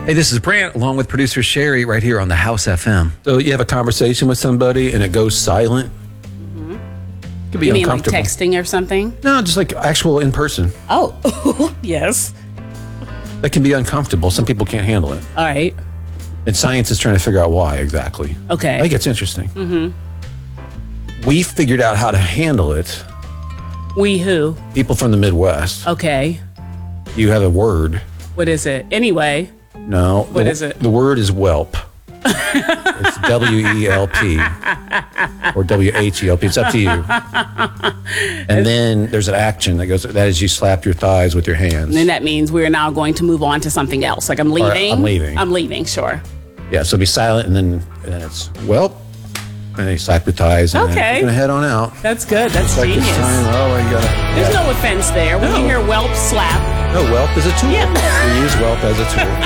Hey, this is Brant, along with producer Sherry, right here on the House FM. So you have a conversation with somebody and it goes silent. Could be You mean like uncomfortable. texting or something? No, just like actual in person. Oh, yes. That can be uncomfortable. Some people can't handle it. All right. And science is trying to figure out why exactly. Okay. I think it's interesting. Mm-hmm. We figured out how to handle it. We who? People from the Midwest. Okay. You have a word. What is it? Anyway. No. What is it? The word is whelp. It's W-E-L-P or W-H-E-L-P. It's up to you. And then there's an action that goes, that is you slap your thighs with your hands. And that means we're now going to move on to something else. Like I'm leaving. I'm leaving. I'm leaving, sure. Yeah, so be silent and then it's whelp. And then you slap your thighs and then Okay. you're going to head on out. That's good. That's Like genius. it's time. Oh, you got to. There's no offense there. When you hear whelp, slap. No, whelp is a tool. Yeah. We use whelp as a tool.